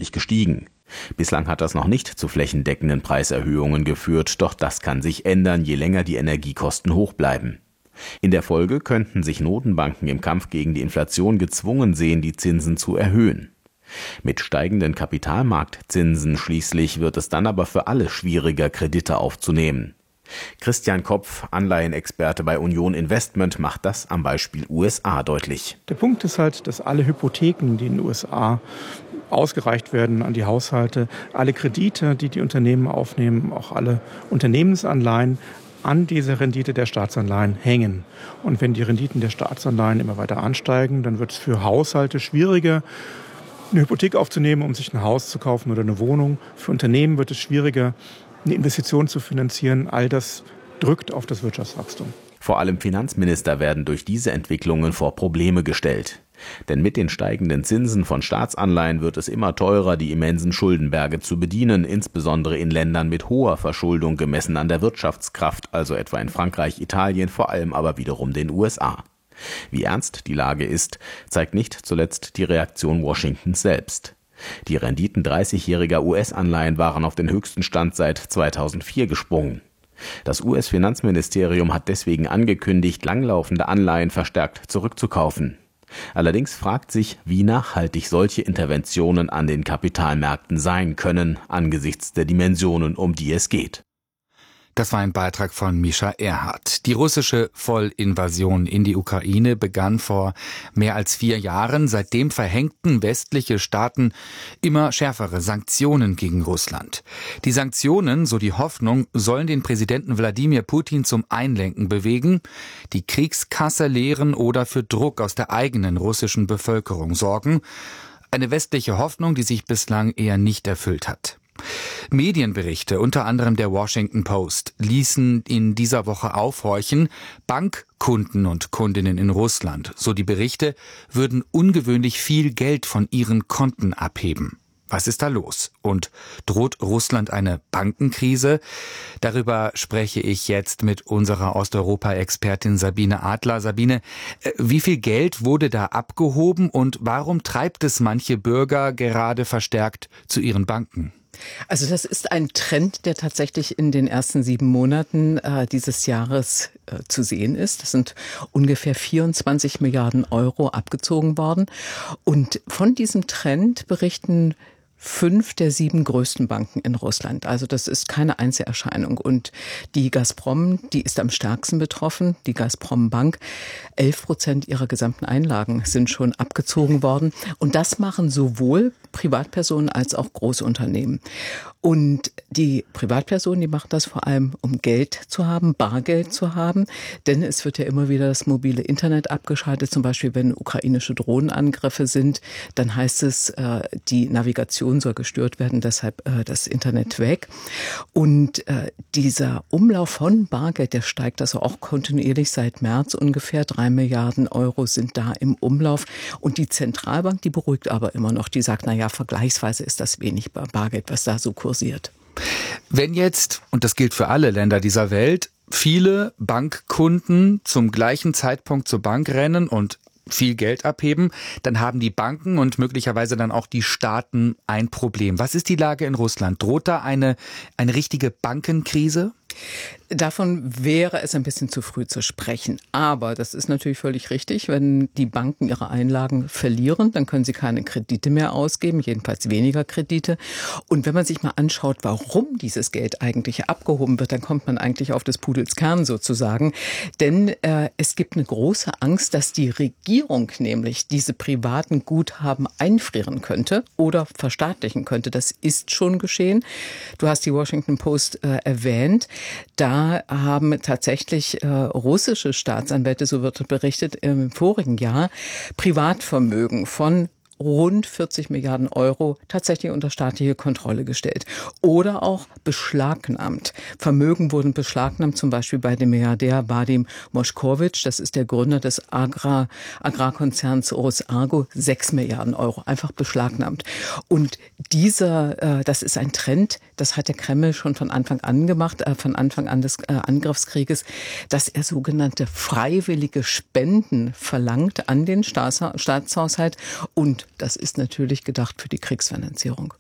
deutlich gestiegen. Bislang hat das noch nicht zu flächendeckenden Preiserhöhungen geführt, doch das kann sich ändern, je länger die Energiekosten hoch bleiben. In der Folge könnten sich Notenbanken im Kampf gegen die Inflation gezwungen sehen, die Zinsen zu erhöhen. Mit steigenden Kapitalmarktzinsen schließlich wird es dann aber für alle schwieriger, Kredite aufzunehmen. Christian Kopf, Anleihenexperte bei Union Investment, macht das am Beispiel USA deutlich. Der Punkt ist halt, dass alle Hypotheken, die in den USA ausgereicht werden an die Haushalte, alle Kredite, die die Unternehmen aufnehmen, auch alle Unternehmensanleihen, an dieser Rendite der Staatsanleihen hängen. Und wenn die Renditen der Staatsanleihen immer weiter ansteigen, dann wird es für Haushalte schwieriger, eine Hypothek aufzunehmen, um sich ein Haus zu kaufen oder eine Wohnung. Für Unternehmen wird es schwieriger, eine Investition zu finanzieren. All das drückt auf das Wirtschaftswachstum. Vor allem Finanzminister werden durch diese Entwicklungen vor Probleme gestellt. Denn mit den steigenden Zinsen von Staatsanleihen wird es immer teurer, die immensen Schuldenberge zu bedienen, insbesondere in Ländern mit hoher Verschuldung gemessen an der Wirtschaftskraft, also etwa in Frankreich, Italien, vor allem aber wiederum den USA. Wie ernst die Lage ist, zeigt nicht zuletzt die Reaktion Washingtons selbst. Die Renditen 30-jähriger US-Anleihen waren auf den höchsten Stand seit 2004 gesprungen. Das US-Finanzministerium hat deswegen angekündigt, langlaufende Anleihen verstärkt zurückzukaufen. Allerdings fragt sich, wie nachhaltig solche Interventionen an den Kapitalmärkten sein können, angesichts der Dimensionen, um die es geht. Das war ein Beitrag von Mischa Erhardt. Die russische Vollinvasion in die Ukraine begann vor mehr als 4 Jahren. Seitdem verhängten westliche Staaten immer schärfere Sanktionen gegen Russland. Die Sanktionen, so die Hoffnung, sollen den Präsidenten Wladimir Putin zum Einlenken bewegen, die Kriegskasse leeren oder für Druck aus der eigenen russischen Bevölkerung sorgen. Eine westliche Hoffnung, die sich bislang eher nicht erfüllt hat. Medienberichte, unter anderem der Washington Post, ließen in dieser Woche aufhorchen, Bankkunden und Kundinnen in Russland, so die Berichte, würden ungewöhnlich viel Geld von ihren Konten abheben. Was ist da los? Und droht Russland eine Bankenkrise? Darüber spreche ich jetzt mit unserer Osteuropa-Expertin Sabine Adler. Sabine, wie viel Geld wurde da abgehoben und warum treibt es manche Bürger gerade verstärkt zu ihren Banken? Also das ist ein Trend, der tatsächlich in den ersten 7 Monaten dieses Jahres zu sehen ist. Das sind ungefähr 24 Milliarden Euro abgezogen worden. Und von diesem Trend berichten 5 der 7 größten Banken in Russland. Also das ist keine Einzelerscheinung. Und die Gazprom, die ist am stärksten betroffen. Die Gazprom-Bank, 11% ihrer gesamten Einlagen sind schon abgezogen worden. Und das machen sowohl Privatpersonen als auch Großunternehmen. Und die Privatpersonen, die machen das vor allem, um Geld zu haben, Bargeld zu haben. Denn es wird ja immer wieder das mobile Internet abgeschaltet. Zum Beispiel, wenn ukrainische Drohnenangriffe sind, dann heißt es, die Navigation soll gestört werden, deshalb das Internet weg. Und dieser Umlauf von Bargeld, der steigt also auch kontinuierlich seit März ungefähr. 3 Milliarden Euro sind da im Umlauf. Und die Zentralbank, die beruhigt aber immer noch. Die sagt, naja, vergleichsweise ist das wenig Bargeld, was da so kursiert. Wenn jetzt, und das gilt für alle Länder dieser Welt, viele Bankkunden zum gleichen Zeitpunkt zur Bank rennen und viel Geld abheben, dann haben die Banken und möglicherweise dann auch die Staaten ein Problem. Was ist die Lage in Russland? Droht da eine richtige Bankenkrise? Davon wäre es ein bisschen zu früh zu sprechen. Aber das ist natürlich völlig richtig. Wenn die Banken ihre Einlagen verlieren, dann können sie keine Kredite mehr ausgeben, jedenfalls weniger Kredite. Und wenn man sich mal anschaut, warum dieses Geld eigentlich abgehoben wird, dann kommt man eigentlich auf des Pudels Kern sozusagen. Denn es gibt eine große Angst, dass die Regierung nämlich diese privaten Guthaben einfrieren könnte oder verstaatlichen könnte. Das ist schon geschehen. Du hast die Washington Post erwähnt. Da haben tatsächlich russische Staatsanwälte, so wird berichtet, im vorigen Jahr Privatvermögen von rund 40 Milliarden Euro tatsächlich unter staatliche Kontrolle gestellt. Oder auch beschlagnahmt. Vermögen wurden beschlagnahmt, zum Beispiel bei dem Milliardär Vadim Moskowitsch. Das ist der Gründer des Agrarkonzerns Rosargo. 6 Milliarden Euro einfach beschlagnahmt. Und das ist ein Trend, das hat der Kreml schon von Anfang an gemacht, von Anfang an des Angriffskrieges, dass er sogenannte freiwillige Spenden verlangt an den Staatshaushalt. Und das ist natürlich gedacht für die Kriegsfinanzierung.